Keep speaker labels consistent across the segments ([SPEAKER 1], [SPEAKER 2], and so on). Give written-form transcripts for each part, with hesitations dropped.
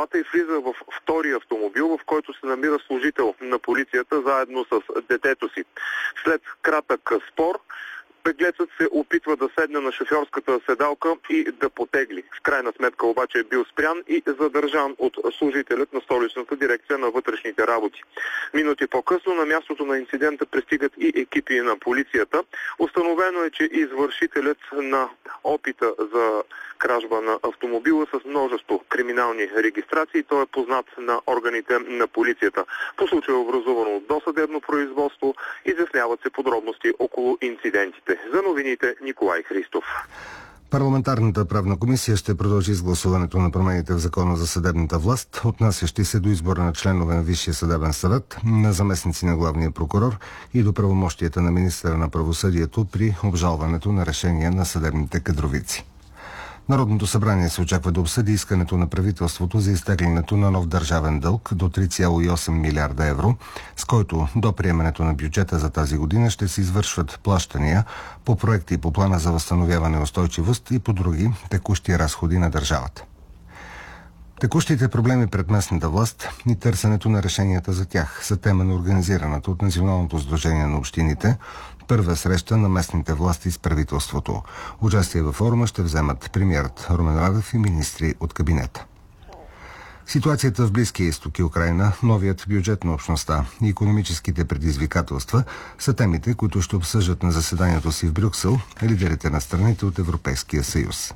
[SPEAKER 1] колата и влиза в втория автомобил, в който се намира служител на полицията заедно с детето си. След кратък спор, беглецът се опитва да седне на шофьорската седалка и да потегли. В крайна сметка обаче е бил спрян и задържан от служителят на столичната дирекция на вътрешните работи. Минути по-късно на мястото на инцидента пристигат и екипи на полицията. Установено е, че извършителят на опита за кражба на автомобила с множество криминални регистрации, той е познат на органите на полицията. По случая е образувано досъдебно производство, изясняват се подробности около инцидентите. За новините Николай Христов.
[SPEAKER 2] Парламентарната правна комисия ще продължи с гласуването на промените в Закона за съдебната власт, отнасящи се до избора на членове на Висшия съдебен съвет, на заместници на главния прокурор и до правомощията на министъра на правосъдието при обжалването на решения на съдебните кадровици. Народното събрание се очаква да обсъди искането на правителството за изтеглянето на нов държавен дълг до 3,8 милиарда евро, с който до приемането на бюджета за тази година ще се извършват плащания по проекти по плана за възстановяване и устойчивост и по други текущи разходи на държавата. Текущите проблеми пред местната власт и търсенето на решенията за тях са тема на организираната от Националното сдружение на общините първа среща на местните власти с правителството. Участие във форума ще вземат премиерът Румен Радев и министри от кабинета. Ситуацията в Близкия изток и Украйна, новият бюджет на общността и икономическите предизвикателства са темите, които ще обсъждат на заседанието си в Брюксел лидерите на страните от Европейския съюз.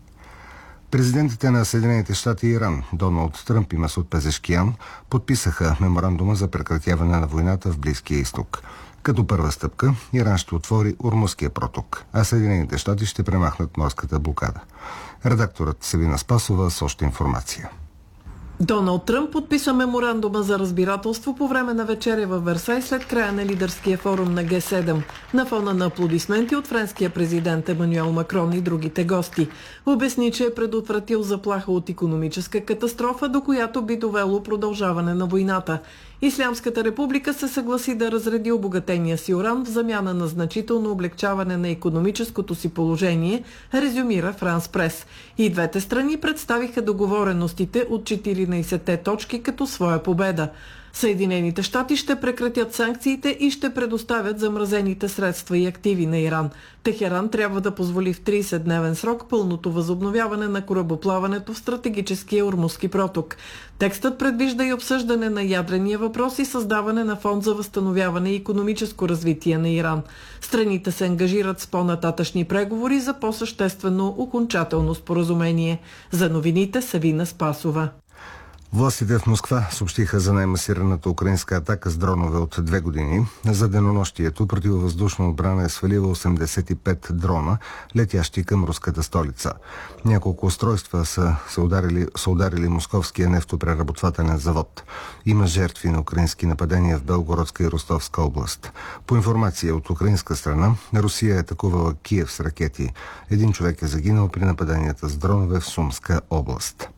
[SPEAKER 2] Президентите на Съединените щати и Иран, Доналд Тръмп и Масуд Пезешкиян, подписаха меморандума за прекратяване на войната в Близкия изток. Като първа стъпка, Иран ще отвори Ормузския проток, а Съединените щати ще премахнат морската блокада. Редакторът Севина Спасова с още информация.
[SPEAKER 3] Доналд Тръмп подписа меморандума за разбирателство по време на вечеря във Версай след края на лидерския форум на Г7, на фона на аплодисменти от френския президент Емануел Макрон и другите гости. Обясни, че е предотвратил заплаха от икономическа катастрофа, до която би довело продължаване на войната. Ислямската република се съгласи да разреди обогатения си уран в замяна на значително облегчаване на икономическото си положение, резюмира Франс Прес. И двете страни представиха договореностите от 14-те точки като своя победа. Съединените щати ще прекратят санкциите и ще предоставят замразените средства и активи на Иран. Техеран трябва да позволи в 30-дневен срок пълното възобновяване на корабоплаването в стратегическия Ормузски проток. Текстът предвижда и обсъждане на ядрения въпрос и създаване на фонд за възстановяване и икономическо развитие на Иран. Страните се ангажират с по-нататъшни преговори за по-съществено окончателно споразумение. За новините Савина Спасова.
[SPEAKER 2] Властите в Москва съобщиха за най-масираната украинска атака с дронове от 2 години. За денонощието противовъздушна отбрана е свалила 85 дрона, летящи към руската столица. Няколко устройства са ударили московския нефтопреработвателен завод. Има жертви на украински нападения в Белгородска и Ростовска област. По информация от украинска страна, Русия е атакувала Киев с ракети. Един човек е загинал при нападенията с дронове в Сумска област.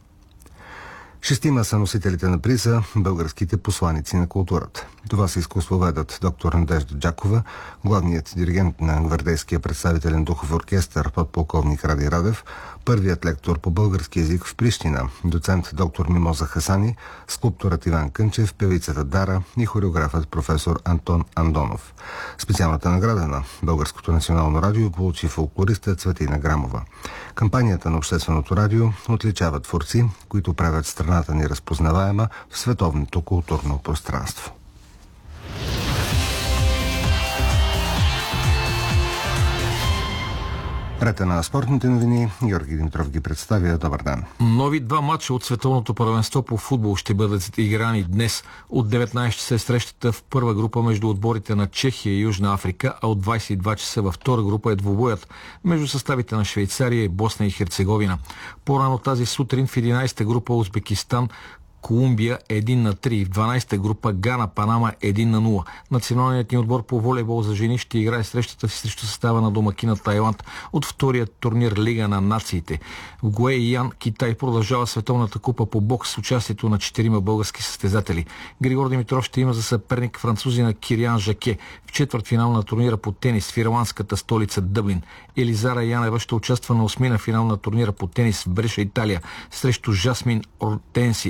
[SPEAKER 2] 6 са носителите на приза българските посланици на културата. Това са изкуствоведът доктор Надежда Джакова, главният диригент на гвардейския представителен духов оркестър подполковник Ради Радев, първият лектор по български език в Прищина, доцент доктор Мимоза Хасани, скулпторът Иван Кънчев, певицата Дара и хореографът професор Антон Андонов. Специалната награда на Българското национално радио получи фолклориста Цветина Грамова. Кампанията на Общественото радио отличава творци, които правят страната ни разпознаваема в световното културно пространство. Рета на спортните новини, Георги Димитров ги представя. Добър ден.
[SPEAKER 4] Нови 2 матча от световното първенство по футбол ще бъдат играни днес. От 19 часа е срещата в първа група между отборите на Чехия и Южна Африка, а от 22 часа във втора група е двубоят между съставите на Швейцария и Босна и Херцеговина. По-рано тази сутрин в 11-та група Узбекистан Колумбия 1-3, в 12-та група Гана, Панама 1-0. Националният ни отбор по волейбол за жени ще играе срещата си срещу състава на домакина Тайланд от втория турнир Лига на нациите. В Гуейян, Китай, продължава световната купа по бокс с участието на 4 български състезатели. Григор Димитров ще има за съперник французина Кириан Жаке в четвъртфинал на турнира по тенис в ирландската столица Дъблин. Елизара Янева ще участва на 8-на финал на турнира по тенис в Бреша, Италия, срещу Жасмин Ортенси